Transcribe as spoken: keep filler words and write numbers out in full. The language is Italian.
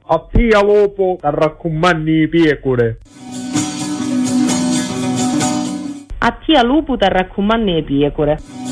A zia lupo ti raccomandi i pecore. A zia lupo ti raccomandi le pecore.